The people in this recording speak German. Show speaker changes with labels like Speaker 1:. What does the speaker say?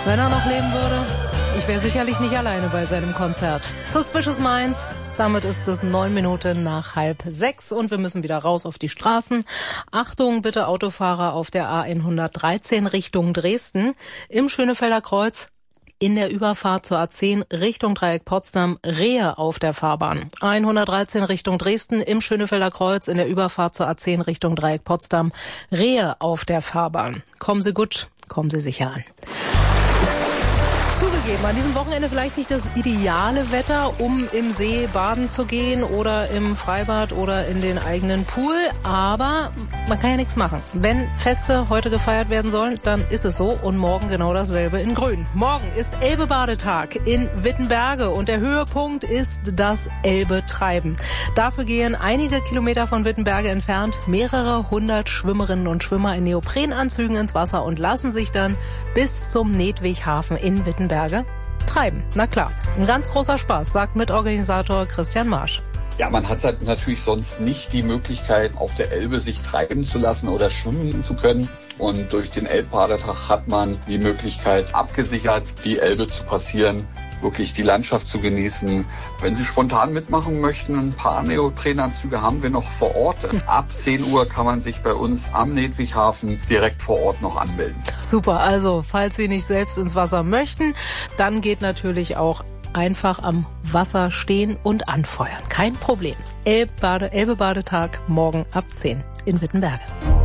Speaker 1: Wenn er noch leben würde, ich wäre sicherlich nicht alleine bei seinem Konzert. Suspicious Minds, damit ist es 9 Minuten nach 5:30 und wir müssen wieder raus auf die Straßen. Achtung bitte Autofahrer auf der A113 Richtung Dresden im Schönefelder Kreuz. In der Überfahrt zur A10 Richtung Dreieck Potsdam Rehe auf der Fahrbahn. 113 Richtung Dresden im Schönefelder Kreuz in der Überfahrt zur A10 Richtung Dreieck Potsdam Rehe auf der Fahrbahn. Kommen Sie gut, kommen Sie sicher an. Zugegeben, an diesem Wochenende vielleicht nicht das ideale Wetter, um im See baden zu gehen oder im Freibad oder in den eigenen Pool. Aber man kann ja nichts machen. Wenn Feste heute gefeiert werden sollen, dann ist es so. Und morgen genau dasselbe in Grün. Morgen ist Elbe-Badetag in Wittenberge und der Höhepunkt ist das Elbe-Treiben. Dafür gehen einige Kilometer von Wittenberge entfernt mehrere hundert Schwimmerinnen und Schwimmer in Neoprenanzügen ins Wasser und lassen sich dann bis zum Nedwighafen in Wittenberge treiben. Na klar, ein ganz großer Spaß, sagt Mitorganisator Christian Marsch.
Speaker 2: Ja, man hat halt natürlich sonst nicht die Möglichkeit, auf der Elbe sich treiben zu lassen oder schwimmen zu können. Und durch den Elbbadetag hat man die Möglichkeit, abgesichert die Elbe zu passieren, wirklich die Landschaft zu genießen. Wenn Sie spontan mitmachen möchten, ein paar Neoprenanzüge haben wir noch vor Ort. Ab 10 Uhr kann man sich bei uns am Nedwighafen direkt vor Ort noch anmelden.
Speaker 1: Super, also falls Sie nicht selbst ins Wasser möchten, dann geht natürlich auch einfach am Wasser stehen und anfeuern. Kein Problem. Elbe-Badetag morgen ab 10 in Wittenberge.